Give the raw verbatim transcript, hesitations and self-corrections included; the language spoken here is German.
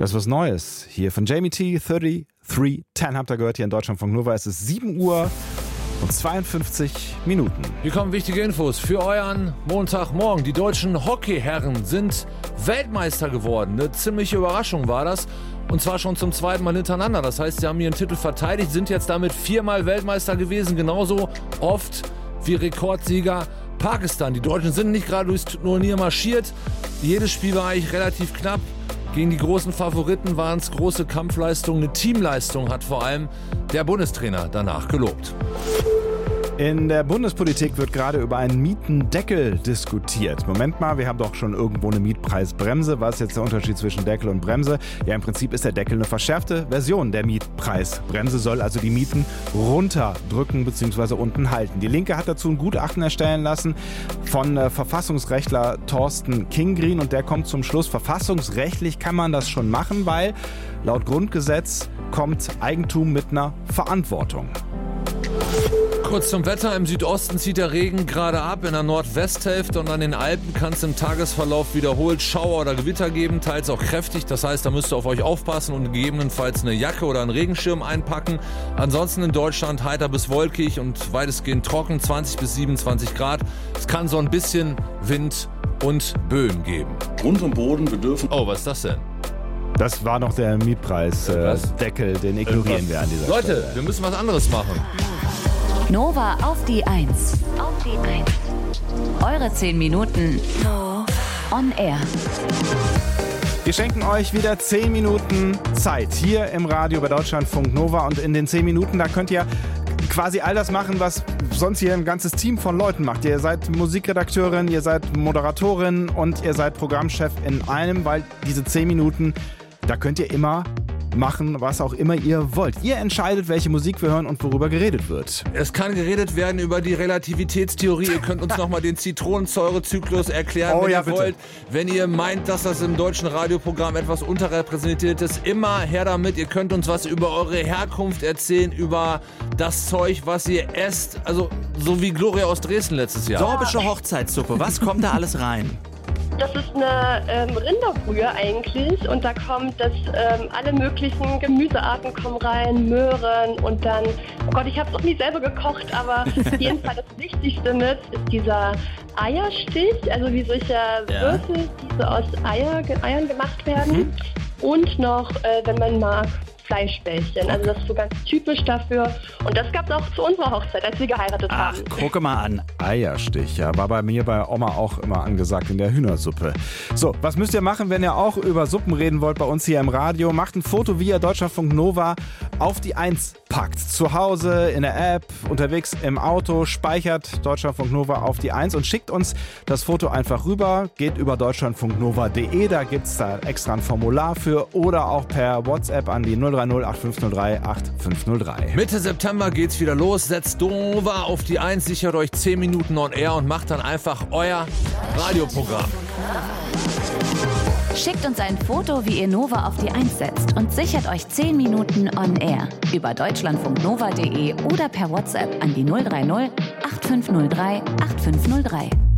Das ist was Neues. Hier von Jamie T, dreiunddreißig zehn habt ihr gehört hier in Deutschlandfunk Nova. Es ist sieben Uhr und zweiundfünfzig Minuten. Hier kommen wichtige Infos für euren Montagmorgen. Die deutschen Hockeyherren sind Weltmeister geworden. Eine ziemliche Überraschung war das. Und zwar schon zum zweiten Mal hintereinander. Das heißt, sie haben ihren Titel verteidigt, sind jetzt damit viermal Weltmeister gewesen. Genauso oft wie Rekordsieger Pakistan. Die Deutschen sind nicht gerade durchs Turnier marschiert. Jedes Spiel war eigentlich relativ knapp. Gegen die großen Favoriten waren es große Kampfleistungen. Eine Teamleistung hat vor allem der Bundestrainer danach gelobt. In der Bundespolitik wird gerade über einen Mietendeckel diskutiert. Moment mal, wir haben doch schon irgendwo eine Mietpreisbremse. Was ist jetzt der Unterschied zwischen Deckel und Bremse? Ja, im Prinzip ist der Deckel eine verschärfte Version der Mietpreisbremse, soll also die Mieten runterdrücken bzw. unten halten. Die Linke hat dazu ein Gutachten erstellen lassen von äh, Verfassungsrechtler Thorsten Kingrien und der kommt zum Schluss, verfassungsrechtlich kann man das schon machen, weil laut Grundgesetz kommt Eigentum mit einer Verantwortung. Kurz zum Wetter. Im Südosten zieht der Regen gerade ab, in der Nordwesthälfte und an den Alpen kann es im Tagesverlauf wiederholt Schauer oder Gewitter geben, teils auch kräftig. Das heißt, da müsst ihr auf euch aufpassen und gegebenenfalls eine Jacke oder einen Regenschirm einpacken. Ansonsten in Deutschland heiter bis wolkig und weitestgehend trocken, zwanzig bis siebenundzwanzig Grad. Es kann so ein bisschen Wind und Böen geben. Grund und Boden bedürfen... Oh, was ist das denn? Das war noch der Mietpreisdeckel, äh, den ignorieren wir an dieser Leute, Stelle. wir müssen was anderes machen. Nova auf die Eins. Auf die Eins. Eure zehn Minuten on air. Wir schenken euch wieder zehn Minuten Zeit hier im Radio bei Deutschlandfunk Nova und in den zehn Minuten, da könnt ihr quasi all das machen, was sonst hier ein ganzes Team von Leuten macht. Ihr seid Musikredakteurin, ihr seid Moderatorin und ihr seid Programmchef in einem, weil diese zehn Minuten, da könnt ihr immer machen, was auch immer ihr wollt. Ihr entscheidet, welche Musik wir hören und worüber geredet wird. Es kann geredet werden über die Relativitätstheorie. Ihr könnt uns nochmal den Zitronensäurezyklus erklären, oh, wenn ja, ihr bitte. wollt. Wenn ihr meint, dass das im deutschen Radioprogramm etwas unterrepräsentiert ist, immer her damit. Ihr könnt uns was über eure Herkunft erzählen, über das Zeug, was ihr esst. Also so wie Gloria aus Dresden letztes Jahr. Sorbische Hochzeitssuppe, was kommt da alles rein? Das ist eine ähm, Rinderbrühe eigentlich und da kommt das, ähm, alle möglichen Gemüsearten kommen rein, Möhren und dann, oh Gott, ich habe es noch nie selber gekocht, aber auf jeden Fall das Wichtigste mit ist dieser Eierstich, also wie solche Ja. Würfel, die so aus Eier, Eiern gemacht werden Mhm. und noch, äh, wenn man mag, Fleischbällchen. Also das ist so ganz typisch dafür. Und das gab es auch zu unserer Hochzeit, als wir geheiratet Ach, haben. gucke mal an. Eierstich, ja, war bei mir bei Oma auch immer angesagt in der Hühnersuppe. So, was müsst ihr machen, wenn ihr auch über Suppen reden wollt bei uns hier im Radio? Macht ein Foto, wie ihr Deutschlandfunk Nova auf die Eins packt. Zu Hause, in der App, unterwegs im Auto, speichert Deutschlandfunk Nova auf die Eins und schickt uns das Foto einfach rüber. Geht über deutschlandfunknova punkt de, da gibt es da extra ein Formular für oder auch per WhatsApp an die null drei null acht fünf null drei acht fünf null drei. Mitte September geht's wieder los. Setzt Nova auf die Eins, sichert euch zehn Minuten on air und macht dann einfach euer Radioprogramm. Schickt uns ein Foto, wie ihr Nova auf die Eins setzt und sichert euch zehn Minuten on air über deutschlandfunknova punkt de oder per WhatsApp an die null drei null acht fünf null drei acht fünf null drei.